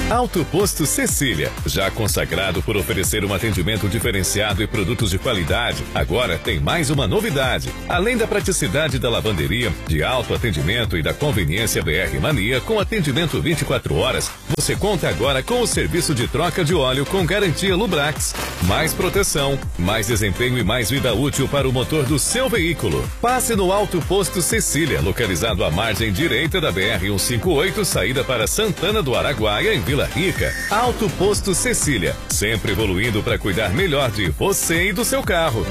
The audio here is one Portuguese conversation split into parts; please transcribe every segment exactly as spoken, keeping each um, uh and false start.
Alto Posto Cecília, já consagrado por oferecer um atendimento diferenciado e produtos de qualidade, agora tem mais uma novidade. Além da praticidade da lavanderia, de alto atendimento e da conveniência B R Mania com atendimento vinte e quatro horas, você conta agora com o serviço de troca de óleo com garantia Lubrax. Mais proteção, mais desempenho e mais vida útil para o motor do seu veículo. Passe no Alto Posto Cecília, localizado à margem direita da B R cento e cinquenta e oito, saída para Santana do Araguaia, em Vila Rica. Alto Posto Cecília, sempre evoluindo para cuidar melhor de você e do seu carro.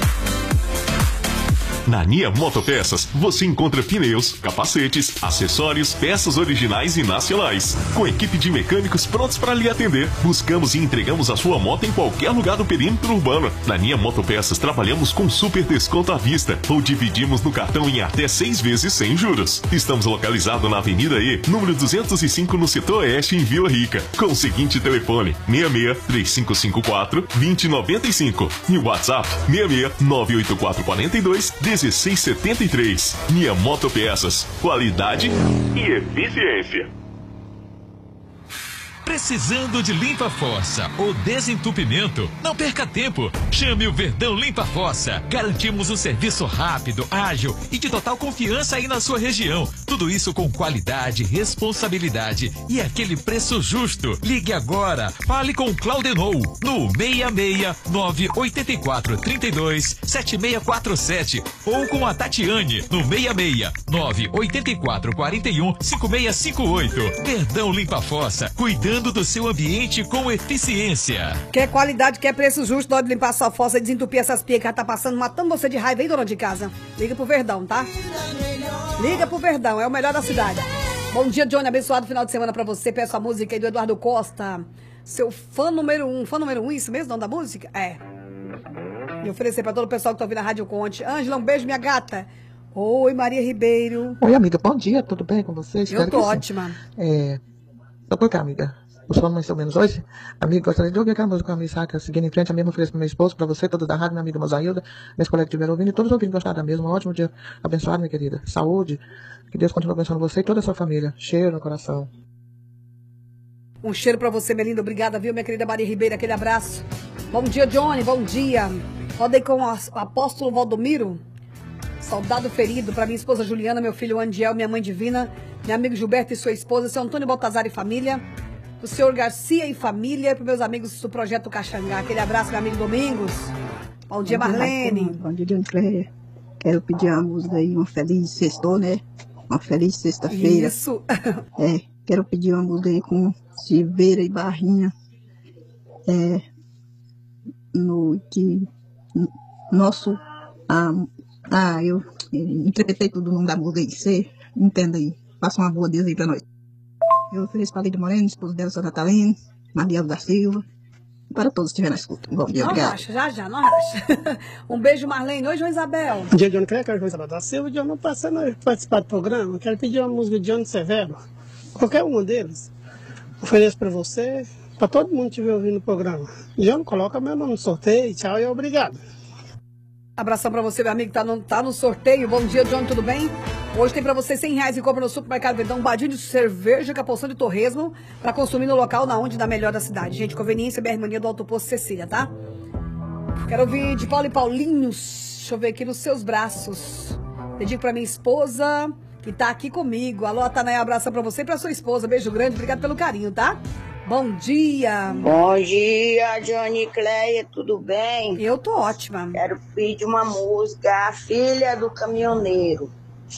Na Nia Motopeças, você encontra pneus, capacetes, acessórios, peças originais e nacionais. Com equipe de mecânicos prontos para lhe atender, buscamos e entregamos a sua moto em qualquer lugar do perímetro urbano. Na Nia Motopeças, trabalhamos com super desconto à vista ou dividimos no cartão em até seis vezes sem juros. Estamos localizados na Avenida E, número duzentos e cinco, no setor oeste, em Vila Rica, com o seguinte telefone: seis seis, três cinco cinco quatro, dois zero nove cinco e o WhatsApp seis seis, nove oito quatro quatro dois, um seis sete três. Nia Motopeças, qualidade e eficiência. Precisando de limpa-fossa ou desentupimento? Não perca tempo. Chame o Verdão Limpa-Fossa. Garantimos um serviço rápido, ágil e de total confiança aí na sua região. Tudo isso com qualidade, responsabilidade e aquele preço justo. Ligue agora. Fale com o Claudenou no seis seis, nove oito quatro, três dois, sete seis quatro sete ou com a Tatiane no seis seis, nove oito quatro, quatro um, cinco seis cinco oito. Verdão Limpa-Fossa, cuidando do seu ambiente com eficiência. Quer qualidade, quer preço justo, na hora de limpar sua fossa e desentupir essas pias que já tá passando, matando você de raiva, hein, dona de casa? Liga pro Verdão, tá? Liga pro Verdão, é o melhor da cidade. Bom dia, Johnny, abençoado final de semana pra você. Peço a música aí do Eduardo Costa, seu fã número um. Fã número um, isso mesmo, nome da música? É. E oferecer pra todo o pessoal que tá ouvindo a Rádio Conte. Ângela, um beijo, minha gata. Oi, Maria Ribeiro. Oi, amiga, bom dia, tudo bem com vocês? Eu tô ótima. É... Só por cá, amiga. O som mais ou menos hoje. Amigo, gostaria de ouvir aquela música com a minha saca seguindo em frente. A mesma ofereço para meu esposo, para você, todos da rádio, minha amiga Mozailda, meus colegas que estiveram ouvindo e todos ouvindo gostaram da mesma. Um ótimo dia abençoado, minha querida. Saúde. Que Deus continue abençoando você e toda a sua família. Cheiro no coração. Um cheiro para você, minha linda. Obrigada, viu, minha querida Maria Ribeiro? Aquele abraço. Bom dia, Johnny. Bom dia. Rodei com o apóstolo Valdomiro, soldado ferido, para minha esposa Juliana, meu filho Andiel, minha mãe Divina, meu amigo Gilberto e sua esposa, seu Antônio Baltazar e família, o senhor Garcia e família, e para meus amigos do Projeto Caxangá. Aquele abraço, meu amigo Domingos. Bom dia, Marlene. Bom dia, Johnny Cléia. Quero pedir uma música aí, uma feliz sextou, né? Uma feliz sexta-feira. Isso. É, quero pedir uma música aí com Silveira e Barrinha. É, no que nosso... Ah, ah, eu interpretei tudo no nome da música aí. Você entenda aí. Faça uma boa Deus aí pra nós. Eu ofereço para a Lídia Moreno, esposa dela, São Natalino, Maria da Silva, e para todos que estiverem na escuta. Bom dia, não obrigado. racha, já, já, não racha. Um beijo, Marlene. Oi, João Isabel. Bom dia, Johnny Cléia, quero João Isabel da Silva. Eu não passando a participar do programa, quero pedir uma música de Johnny Severo, qualquer uma deles. Ofereço para você, para todo mundo que estiver ouvindo o programa. Johnny, coloca meu nome no sorteio, tchau e obrigado. Abração pra você, meu amigo, tá no, tá no sorteio. Bom dia, John, tudo bem? Hoje tem pra você cem reais e compra no Supermercado Verdão, um badinho de cerveja com a porção de torresmo pra consumir no local na onde dá melhor da cidade. Gente, conveniência B R Mania do Alto Posto Cecília, tá? Quero ouvir de Paulo e Paulinhos. Deixa eu ver aqui nos seus braços. Dedico pra minha esposa, que tá aqui comigo. Alô, Atanaia, abração pra você e pra sua esposa. Beijo grande, obrigado pelo carinho, tá? Bom dia. Bom dia, Johnny Cléia, tudo bem? Eu tô ótima. Quero pedir uma música, A Filha do Caminhoneiro.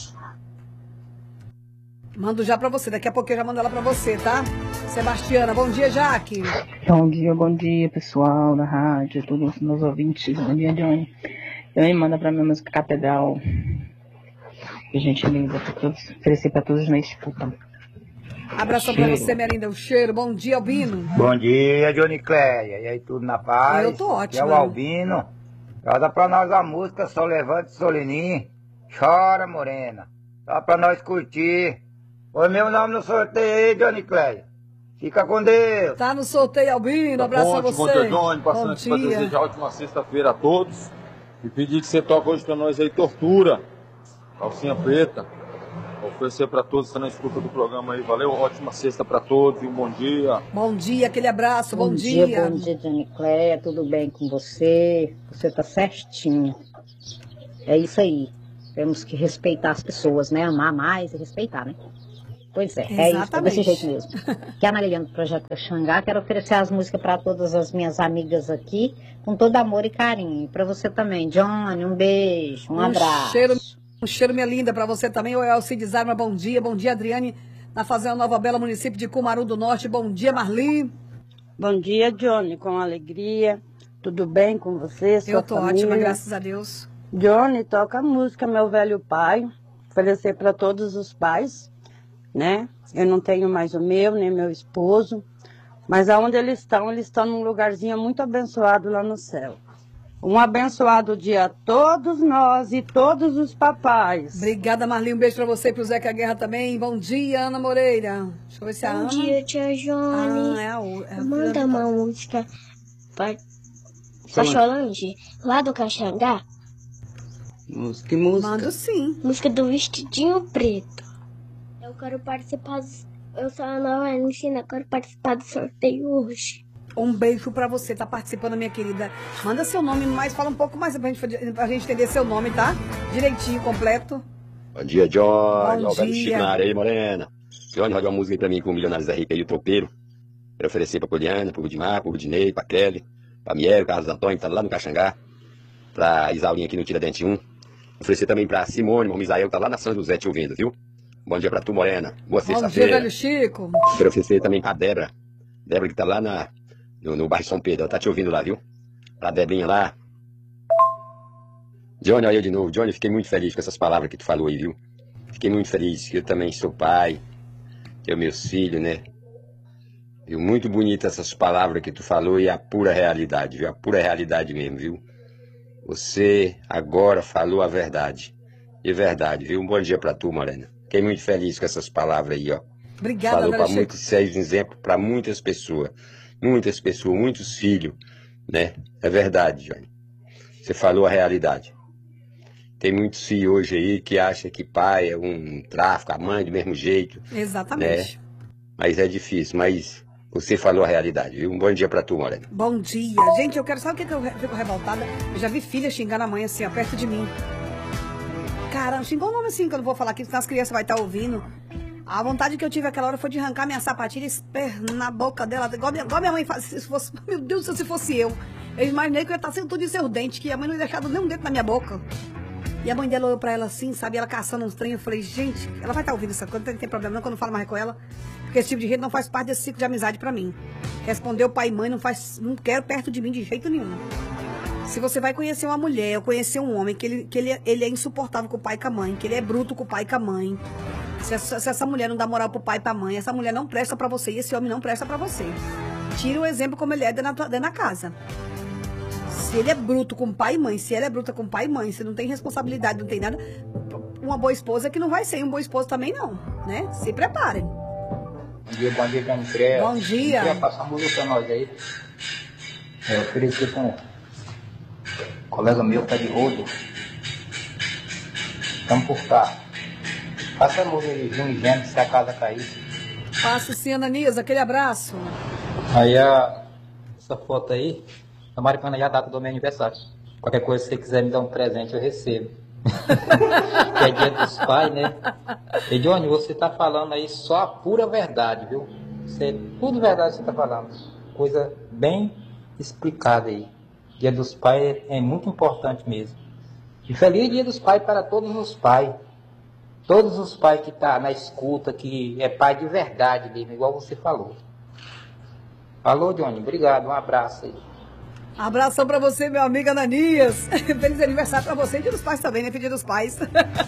Mando já pra você, daqui a pouco eu já mando ela pra você, tá? Sebastiana, bom dia, Jaque. Bom dia, bom dia, pessoal da rádio, todos os meus ouvintes. Bom dia, Johnny. Eu me manda pra minha música Catedral. Que gente linda, pra todos, oferecer pra todos na escuta. Abração cheiro. Pra você, minha linda. O cheiro. Bom dia, Albino. Bom dia, Johnny Cléia. E aí, tudo na paz? Eu tô ótimo. É o Albino. Roda pra nós a música Sol Levante Solinim. Chora, morena. Só pra nós curtir. Põe meu nome no sorteio aí, Johnny Cléia. Fica com Deus. Tá no sorteio, Albino. Abraço a você. Bom dia, Johnny. Passando aqui pra desejar ótima sexta-feira a todos. E pedir que você toque hoje pra nós aí Tortura. Calcinha preta. Oferecer para todos que estão na escuta do programa aí. Valeu, ótima sexta para todos e um bom dia. Bom dia, aquele abraço, bom, bom dia. dia. Bom dia, Johnny Cléia, tudo bem com você? Você tá certinho. É isso aí. Temos que respeitar as pessoas, né? Amar mais e respeitar, né? Pois é, é isso, é desse jeito mesmo. Que é a Marilena do Projeto Xangá, quero oferecer as músicas para todas as minhas amigas aqui, com todo amor e carinho. E para você também, Johnny, um beijo, um, um abraço. Cheiro, um cheiro, minha linda, para você também. O Elcides Arma, bom dia. Bom dia, Adriane, na Fazenda Nova Bela, município de Cumaru do Norte. Bom dia, Marli. Bom dia, Johnny, com alegria. Tudo bem com você, sua Eu tô família? ótima, graças a Deus. Johnny, toca a música Meu Velho Pai, oferecer para todos os pais, né? Eu não tenho mais o meu, nem meu esposo, mas aonde eles estão, eles estão num lugarzinho muito abençoado lá no céu. Um abençoado dia a todos nós e todos os papais. Obrigada, Marli, um beijo para você e pro Zeca Guerra também. Bom dia, Ana Moreira. Deixa eu ver se é a Bom Ana. dia, tia Johnny. Ah, é a, é a Manda uma música para Solange, lá do Caxangá. Música e música. Mando sim. Música do Vestidinho Preto. Eu quero participar, do... eu sou a Nova Ensina, quero participar do sorteio hoje. Um beijo pra você, tá participando, minha querida. Manda seu nome mais, fala um pouco mais pra gente, pra gente entender seu nome, tá? Direitinho, completo. Bom dia, Johnny. Bom Alberto dia. Chico na areia, Morena. Johnny, roda uma música aí pra mim com o Milionários da Rica e o Tropeiro. Quero oferecer pra Poliana, pro Rudimar, pro Rudinei, pra Kelly, pra Miel, Carlos Antônio, que tá lá no Caxangá. Pra Isaulinha aqui no Tiradentes um. Oferecer também pra Simone, o Misael, que tá lá na São José te ouvindo, viu? Bom dia pra tu, Morena. Boa Bom dia, sexta-feira. velho Chico. Quero oferecer também pra Débora. Débora que tá lá na, no, no bairro São Pedro. Ela tá te ouvindo lá, viu? Pra Debrinha lá. Johnny, olha eu de novo. Johnny, fiquei muito feliz com essas palavras que tu falou aí, viu? Fiquei muito feliz que eu também sou pai. Tenho meus filhos, né? Viu? Muito bonita essas palavras que tu falou e a pura realidade, viu? A pura realidade mesmo, viu? Você agora falou a verdade. De verdade, viu? Um bom dia pra tu, Morena. Fiquei muito feliz com essas palavras aí, ó. Obrigada, Falou velho para Chico. muitos, serve um exemplo para muitas pessoas. Muitas pessoas, muitos filhos, né? É verdade, Johnny. Você falou a realidade. Tem muitos filhos hoje aí que acham que pai é um tráfico, a mãe do mesmo jeito. Exatamente. Né? Mas é difícil, mas você falou a realidade, viu? Um bom dia pra tu, Morena. Bom dia. Gente, eu quero, sabe o que, que eu fico revoltada? Eu já vi filha xingar a mãe assim, ó, perto de mim. Caramba, xingou o nome assim, que eu não vou falar aqui, senão as crianças vão estar ouvindo. A vontade que eu tive aquela hora foi de arrancar minha sapatilha e esperar na boca dela, igual minha, igual minha mãe faz, se fosse, meu Deus, se fosse eu. Eu imaginei que eu ia estar sendo tudo de seus dentes, que a mãe não ia deixar nem um dente na minha boca. E a mãe dela olhou pra ela assim, sabe, ela caçando uns trem, eu falei, gente, ela vai estar ouvindo essa coisa, não tem problema não, que eu não falo mais com ela, porque esse tipo de gente não faz parte desse ciclo de amizade pra mim. Respondeu pai e mãe, não faz, não quero perto de mim de jeito nenhum. Se você vai conhecer uma mulher ou conhecer um homem que, ele, que ele, ele é insuportável com o pai e com a mãe, que ele é bruto com o pai e com a mãe, se essa, se essa mulher não dá moral pro pai e pra mãe, essa mulher não presta pra você e esse homem não presta pra você. Tira o exemplo como ele é dentro da, dentro da casa. Se ele é bruto com pai e mãe, se ela é bruta com pai e mãe, se não tem responsabilidade, não tem nada, uma boa esposa que não vai ser, e um bom esposo também não, né? Se preparem. Bom dia, bom dia, Johnny Cléia. Bom dia. Queria passar um música pra nós aí. É, eu ofereci com um colega meu que tá de rodo. Estamos por cá. Passa a música aí, Júnior Gênesis, se a casa cair. Passo sim, Ananias, aquele abraço. Aí a, essa foto aí, tá marcando aí a data do meu aniversário. Qualquer coisa, se você quiser me dar um presente, eu recebo. Que é dia dos pais, né? E Johnny, você tá falando aí só a pura verdade, viu? Você, tudo verdade você tá falando. Coisa bem explicada aí. Dia dos pais é muito importante mesmo. E feliz dia dos pais para todos os pais. Todos os pais que tá na escuta, que é pai de verdade mesmo, igual você falou. Falou, Johnny. Obrigado. Um abraço aí. Abração pra você, meu amigo Ananias. Feliz aniversário pra você e dia dos pais também, né? Dia dos pais.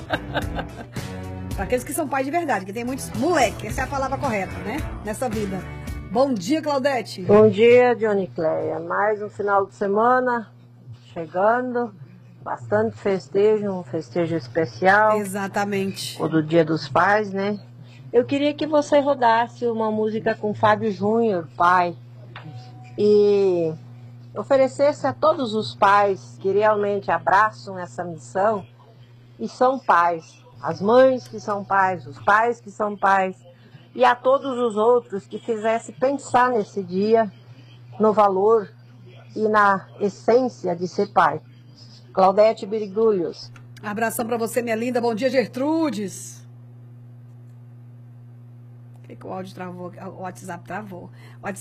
Pra aqueles que são pais de verdade, que tem muitos moleque, essa é a palavra correta, né? Nessa vida. Bom dia, Claudete. Bom dia, Johnny Cléia. Mais um final de semana chegando. Bastante festejo, um festejo especial. Exatamente. O do Dia dos Pais, né? Eu queria que você rodasse uma música com Fábio Júnior, pai. E oferecesse a todos os pais que realmente abraçam essa missão e são pais. as mães que são pais, os pais que são pais, e a todos os outros que fizesse pensar nesse dia, no valor e na essência de ser pai. Claudete Birigulhos. Abração para você, minha linda. Bom dia, Gertrudes. O que, que o áudio travou? O WhatsApp travou.